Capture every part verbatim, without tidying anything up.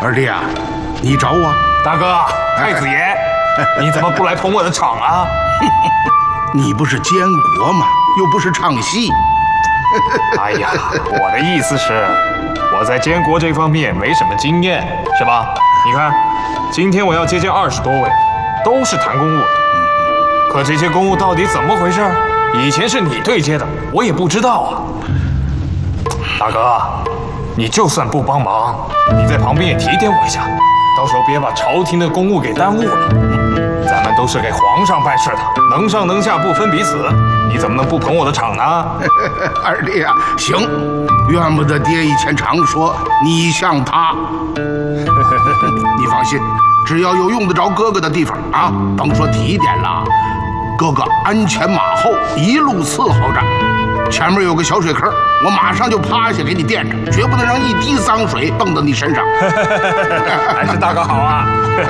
二弟啊，你找我？ 大哥，太子爷，你怎么不来捧我的场啊？ 你不是监国吗？又不是唱戏。 哎呀，我的意思是，我在监国这方面没什么经验，是吧？你看，今天我要接见二十多位，都是谈公务的。可这些公务到底怎么回事？以前是你对接的，我也不知道啊。大哥，你就算不帮忙，你在旁边也提点我一下，到时候别把朝廷的公务给耽误了。咱们都是给皇上办事的，能上能下不分彼此，你怎么能不捧我的场呢？ 二弟啊，行，怨不得爹以前常说你像他。你放心，只要有用得着哥哥的地方啊，甭说提点了，哥哥鞍前马后一路伺候着。前面有个小水坑，我马上就趴下给你垫着，绝不能让一滴脏水蹦到你身上。 还是大哥好啊！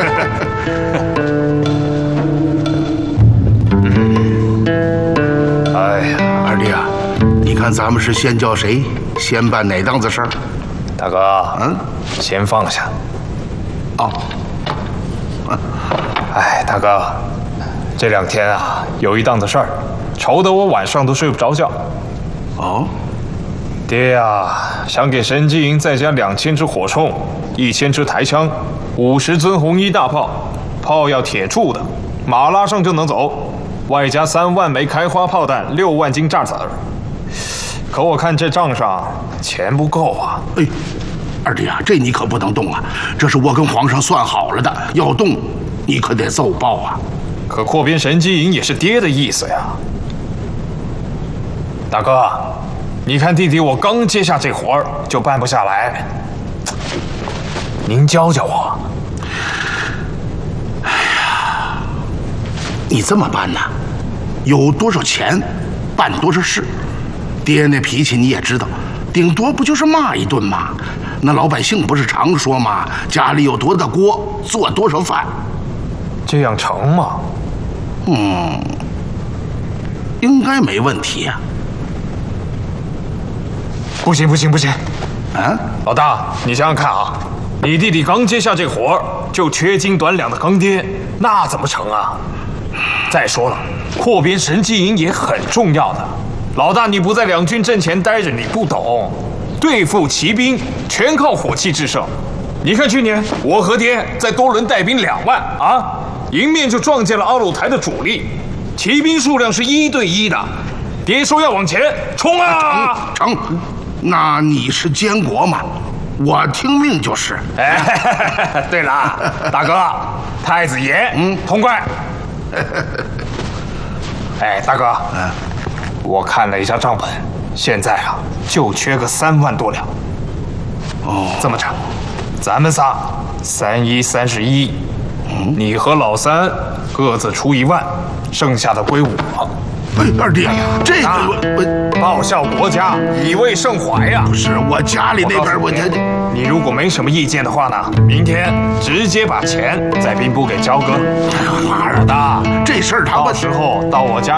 哎呀，二弟啊，你看咱们是先叫谁，先办哪档子事儿？ 大哥，嗯，先放下。 哦， 嗯，哎，大哥，这两天啊，有一档子事儿，愁得我晚上都睡不着觉。 哦， 爹呀，想给神机营再加两千只火铳，一千支抬枪，五十尊红衣大炮，炮要铁铸的，马拉上就能走，外加三万枚开花炮弹，六万斤炸子儿。可我看这账上钱不够啊！ 哎，二弟啊，这你可不能动啊，这是我跟皇上算好了的，要动你可得奏报啊。 可扩编神机营也是爹的意思呀。大哥，你看弟弟我刚接下这活儿就办不下来，您教教我。 哎呀，你这么办呢？有多少钱，办多少事。爹那脾气你也知道，顶多不就是骂一顿吗？那老百姓不是常说吗？家里有多大锅，做多少饭。 这样成吗？ 嗯，应该没问题呀、啊。 不行不行不行！ 啊， 老大，你想想看啊，你弟弟刚接下这活儿，就缺斤短两的坑爹，那怎么成啊？再说了，扩编神机营也很重要的。老大，你不在两军阵前待着，你不懂。对付骑兵，全靠火器制胜。你看去年我和爹在多伦带兵两万啊，迎面就撞见了阿鲁台的主力，骑兵数量是一对一的。爹说要往前冲啊！ 成成。那你是监国嘛？我听命就是。 哎，对了，大哥，太子爷，嗯，痛快。哎，大哥，嗯，我看了一下账本，现在啊，就缺个三万多两。哦，这么着，咱们仨三一三十一，嗯，你和老三各自出一万，剩下的归我。 哎，二弟，这个我我报效国家，以卫胜怀呀！ 不是我家里那边，我这你如果没什么意见的话呢，明天直接把钱在兵部给交割。 老大，这事儿他到时候到我家。